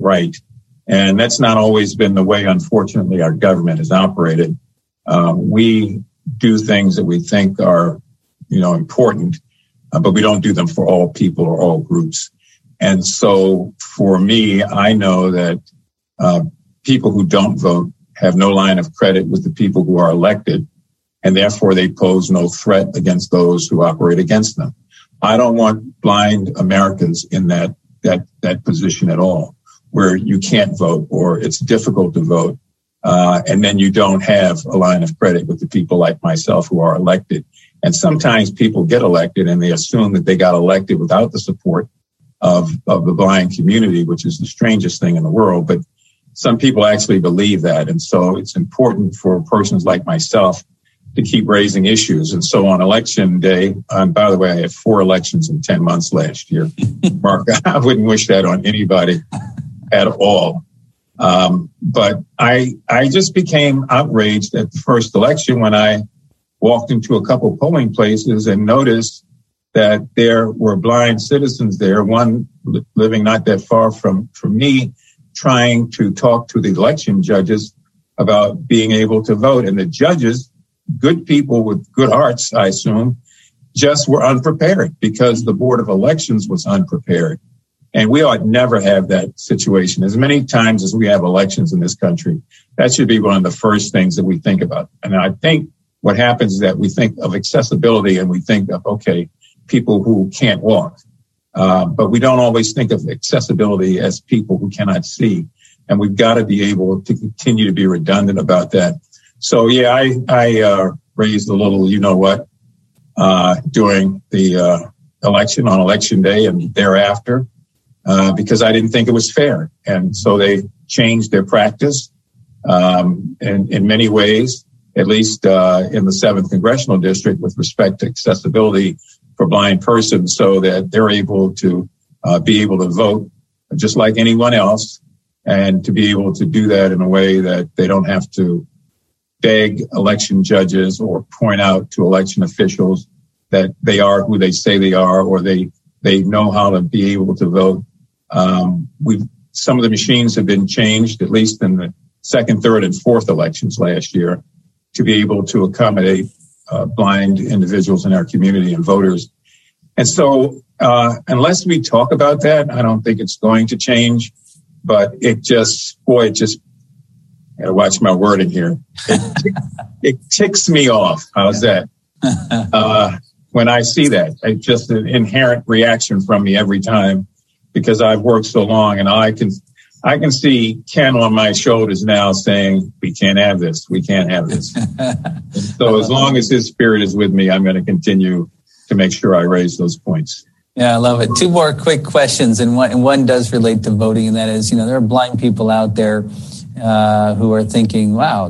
right. And that's not always been the way, unfortunately, our government has operated. We do things that we think are, important, but we don't do them for all people or all groups. And so for me, I know that people who don't vote have no line of credit with the people who are elected, and therefore they pose no threat against those who operate against them. I don't want blind Americans in that position at all, where you can't vote or it's difficult to vote, and then you don't have a line of credit with the people like myself who are elected. And sometimes people get elected and they assume that they got elected without the support of the blind community, which is the strangest thing in the world. But some people actually believe that. And so it's important for persons like myself to keep raising issues. And so on election day, by the way, I had 4 elections in 10 months last year. Mark, I wouldn't wish that on anybody at all. But I just became outraged at the first election when I walked into a couple polling places and noticed that there were blind citizens there, one living not that far from me, trying to talk to the election judges about being able to vote. And the judges, good people with good hearts, I assume, just were unprepared because the Board of Elections was unprepared. And we ought never have that situation. As many times as we have elections in this country, that should be one of the first things that we think about. And I think what happens is that we think of accessibility and we think of, okay, people who can't walk. But we don't always think of accessibility as people who cannot see. And we've got to be able to continue to be redundant about that. So, yeah, I raised a little, during the election on election day and thereafter, because I didn't think it was fair. And so they changed their practice in many ways, at least in the 7th Congressional District with respect to accessibility for blind persons, so that they're able to be able to vote just like anyone else, and to be able to do that in a way that they don't have to beg election judges or point out to election officials that they are who they say they are, or they know how to be able to vote. Some of the machines have been changed, at least in the 2nd, 3rd, and 4th elections last year, to be able to accommodate blind individuals in our community and voters. And so unless we talk about that, I don't think it's going to change. But it just gotta watch my wording here. It ticks me off. How's that? When I see that, it's just an inherent reaction from me every time, because I've worked so long, and I can see Ken on my shoulders now saying, we can't have this. We can't have this. So as long as his spirit is with me, I'm going to continue to make sure I raise those points. Yeah, I love it. 2 more quick questions, and one does relate to voting, and that is, there are blind people out there who are thinking, wow,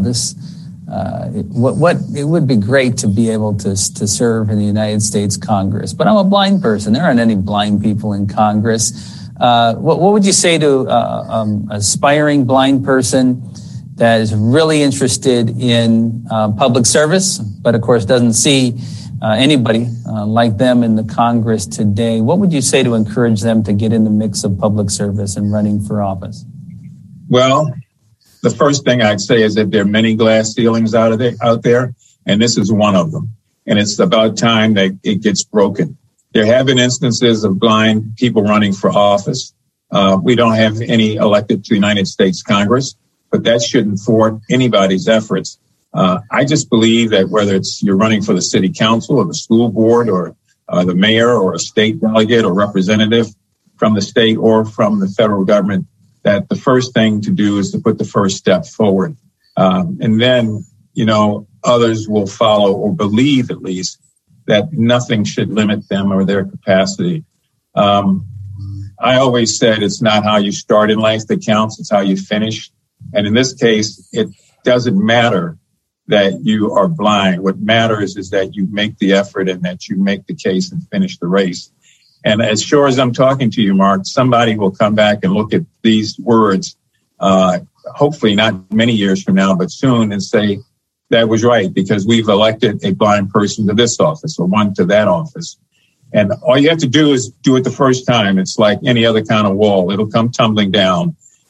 it would be great to be able to serve in the United States Congress, but I'm a blind person. There aren't any blind people in Congress. What would you say to aspiring blind person that is really interested in public service, but of course doesn't see anybody like them in the Congress today? What would you say to encourage them to get in the mix of public service and running for office? Well, the first thing I'd say is that there are many glass ceilings out there, and this is one of them. And it's about time that it gets broken. There have been instances of blind people running for office. We don't have any elected to the United States Congress, but that shouldn't thwart anybody's efforts. I just believe that whether it's you're running for the city council or the school board or the mayor or a state delegate or representative from the state or from the federal government, that the first thing to do is to put the first step forward. And then, others will follow, or believe at least, that nothing should limit them or their capacity. I always said it's not how you start in life that counts, it's how you finish. And in this case, it doesn't matter that you are blind. What matters is that you make the effort and that you make the case and finish the race. And as sure as I'm talking to you, Mark, somebody will come back and look at these words, hopefully not many years from now, but soon, and say, that was right, because we've elected a blind person to this office or one to that office. And all you have to do is do it the first time. It's like any other kind of wall. It'll come tumbling down.